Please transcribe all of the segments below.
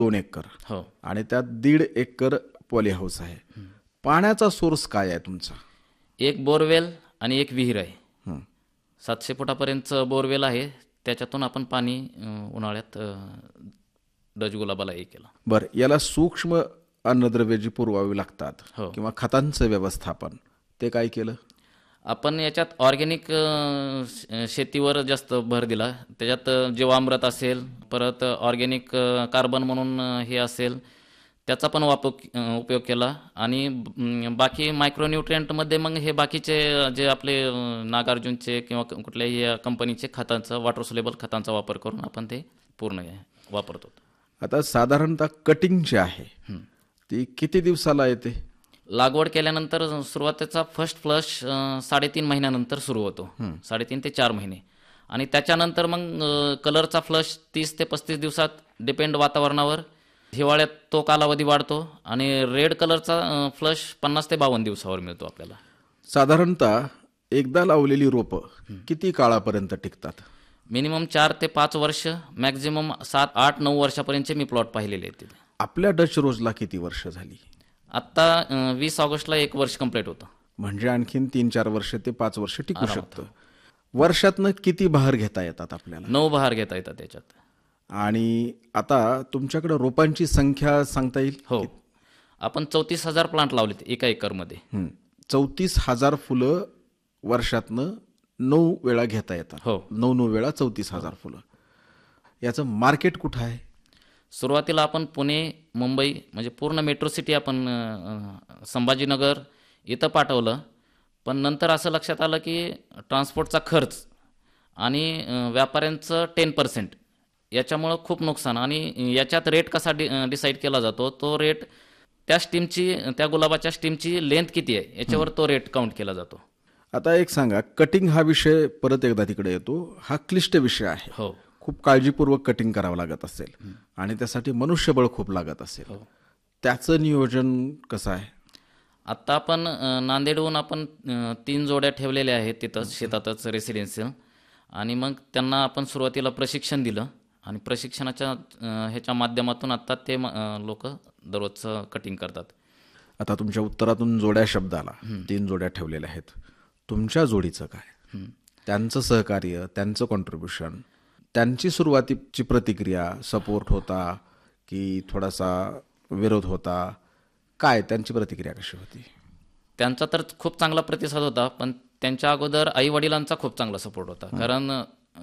2 acre हो. आणि त्यात 1.5 एकर पॉली हाऊस आहे. पाण्याचा सोर्स काय आहे तुमचा? एक बोरवेल आणि एक विहीर आहे. 700 फुटापर्यंतचं बोरवेल आहे. त्याच्यातून आपण पाणी उन्हाळ्यात डच गुलाबाला हे केलं. बरं, याला सूक्ष्म अन्नद्रव्य जी पुरवावी लागतात हो. किंवा खतांचं व्यवस्थापन ते काय केलं? आपण याच्यात ऑर्गॅनिक शेतीवर जास्त भर दिला. त्याच्यात जीवामृत असेल, परत ऑर्गॅनिक कार्बन म्हणून हे असेल, त्याचा पण उपयोग केला. आणि बाकी मायक्रोन्यूट्रिएंटमध्ये मग हे बाकीचे जे आपले नागार्जुनचे किंवा कुठल्याही कंपनीचे खतांचा, वॉटर सोल्युबल खतांचा वापर करून आपण ते पूर्ण वापरतो. आता साधारणतः कटिंग जे आहे ती किती दिवसाला येते? लागवड केल्यानंतर सुरुवातीचा फर्स्ट फ्लश 3.5 महिन्यानंतर सुरू होतो. 3.5 ते 4 महिने. आणि त्याच्यानंतर मग कलरचा फ्लश 30 ते 35 दिवसात, डिपेंड वातावरणावर. हिवाळ्यात तो कालावधी वाढतो आणि रेड कलरचा फ्लश 50 ते 52 दिवसावर मिळतो आपल्याला. साधारणतः एकदा लावलेली रोपं किती काळापर्यंत टिकतात? मिनिमम 4 ते 5 वर्ष, मॅक्झिमम 7, 8, 9 वर्षापर्यंतचे मी प्लॉट पाहिलेले आहेत तिथे. आपल्या डच रोजला किती वर्ष झाली? आत्ता 20 ऑगस्टला 1 वर्ष कंप्लीट होतं. म्हणजे आणखीन 3-4 वर्ष ते 5 वर्ष टिकू शकतं. वर्षातनं किती बहार घेता येतात आपल्याला? 9 बहार घेता येतात त्याच्यात. आणि आता तुमच्याकडे रोपांची संख्या सांगता येईल? हो, आपण 34,000 प्लांट लावलेत एका एकरमध्ये. 34,000 फुलं वर्षातनं 9 वेळा घेता येतात. हो. 9 वेळा 34,000 फुलं. याचं मार्केट कुठं आहे? सुरुवातीला आपण पुणे, मुंबई म्हणजे पूर्ण मेट्रो सिटी आपण संभाजीनगर इथं पाठवलं. पण नंतर असं लक्षात आलं की ट्रान्सपोर्टचा खर्च आणि व्यापाऱ्यांचं 10% याच्यामुळं खूप नुकसान. आणि याच्यात रेट कसा डिसाईड केला जातो, तो रेट त्या स्टीमची, त्या गुलाबाच्या स्टीमची लेंथ किती आहे याच्यावर तो रेट काउंट केला जातो. आता एक सांगा, कटिंग हा विषय परत एकदा तिकडे येतो. हा क्लिष्ट विषय आहे. हो. खूप काळजीपूर्वक कटिंग करावं लागत असेल आणि त्यासाठी मनुष्यबळ खूप लागत असेल. त्याचं नियोजन कसं आहे? आत्ता आपण नांदेडहून आपण 3 जोड्या ठेवलेल्या आहेत तिथंच शेतातच रेसिडेन्शियल. आणि मग त्यांना आपण सुरुवातीला प्रशिक्षण दिलं आणि प्रशिक्षणाच्या ह्याच्या माध्यमातून आत्ता ते लोक दररोजचं कटिंग करतात. आता तुमच्या उत्तरातून जोड्या शब्द आला, 3 जोड्या ठेवलेल्या आहेत. तुमच्या जोडीचं काय? त्यांचं सहकार्य, त्यांचं कॉन्ट्रीब्युशन, त्यांची सुरुवातीची प्रतिक्रिया, सपोर्ट होता की थोडासा विरोध होता? काय त्यांची प्रतिक्रिया कशी होती? त्यांचा तर खूप चांगला प्रतिसाद होता. पण त्यांच्या अगोदर आई वडिलांचा खूप चांगला सपोर्ट होता. कारण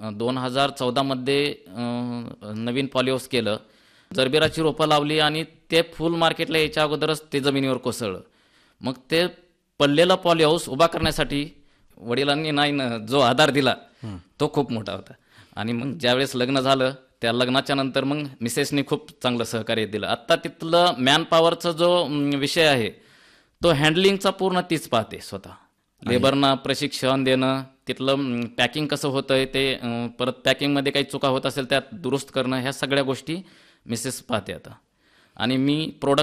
2014 मध्ये नवीन पॉलिहाऊस केलं, जरबिराची रोपं लावली आणि ते फुल मार्केटला यायच्या अगोदरच ते जमिनीवर कोसळलं. मग ते पडलेलं पॉलिहाऊस उभा करण्यासाठी वडिलांनी जो आधार दिला तो खूप मोठा होता. आणि मग ज्यावेळेस लग्न झालं, त्या लग्नाच्या नंतर मग मिसेसनी खूप चांगलं सहकार्य दिलं. आत्ता तिथलं मॅनपॉवरचा जो विषय आहे तो हँडलिंगचा पूर्ण तीच पाहते स्वतः. लेबरना प्रशिक्षण देणं, तिथलं पॅकिंग कसं होतंय ते, परत पॅकिंगमध्ये काही चुका होत असेल त्यात दुरुस्त करणं, ह्या सगळ्या गोष्टी मिसेस पाहते आता. आणि मी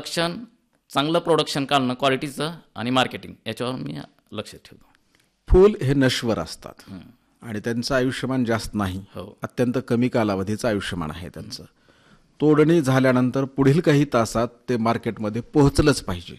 चांगलं प्रोडक्शन काढणं, क्वालिटीचं आणि मार्केटिंग याच्यावर मी लक्ष ठेवतो. फूल हे नश्वर असतात आणि त्यांचं आयुष्यमान जास्त नाही. अत्यंत कमी कालावधीचं आयुष्यमान आहे त्यांचं. तोडणी झाल्यानंतर पुढील काही तासात ते मार्केटमध्ये पोहोचलंच पाहिजे.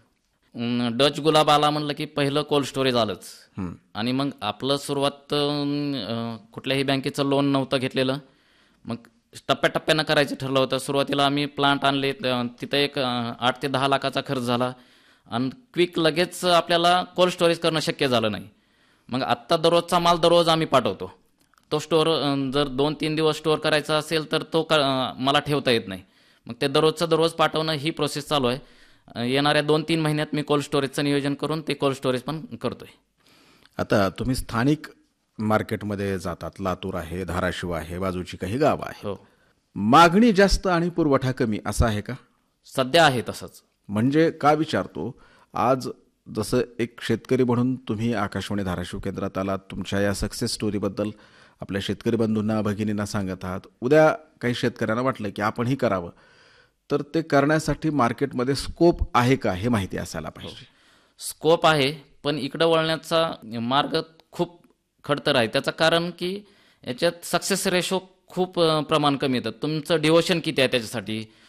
डच गुलाब आला म्हणलं की पहिलं कोल्ड स्टोरेज आलंच. आणि मग आपलं सुरुवात कुठल्याही बँकेचं लोन नव्हतं घेतलेलं, मग टप्प्याटप्प्यानं करायचं ठरलं होतं. सुरुवातीला आम्ही प्लांट आणले, तिथं एक 8 ते 10 लाखाचा खर्च झाला आणि क्विक लगेच आपल्याला कोल्ड स्टोरेज करणं शक्य झालं नाही. मग आत्ता दररोजचा माल दररोज आम्ही पाठवतो. तो स्टोअर जर 2-3 दिवस स्टोअर करायचा असेल तर तो मला ठेवता येत नाही. मग ते दररोज पाठवणं ही प्रोसेस चालू आहे. येणाऱ्या 2-3 महिन्यात मी कोल्ड स्टोरेजचं नियोजन करून ते कोल्ड स्टोरेज पण करतोय. आता तुम्ही स्थानिक मार्केटमध्ये जातात, लातूर आहे, धाराशिव आहे, बाजूची काही गावं आहे. मागणी जास्त आणि पुरवठा कमी असं आहे का? सध्या आहे तसंच. म्हणजे का विचारतो, आज जसं एक शेतकरी म्हणून तुम्ही आकाशवाणी धाराशिव केंद्रात आलात, तुमच्या या सक्सेस स्टोरीबद्दल आपल्या शेतकरी बंधूंना, भगिनींना सांगत आहात. उद्या काही शेतकऱ्यांना वाटलं की आपणही करावं, तर ते करण्यासाठी मार्केटमध्ये स्कोप आहे का हे माहिती असायला पाहिजे. स्कोप आहे, पण इकडं वळण्याचा मार्ग खूप खडतर आहे. त्याचं कारण की याच्यात सक्सेस रेशो खूप प्रमाण कमी येतं. तुमचं डिवोशन किती आहे त्याच्यासाठी,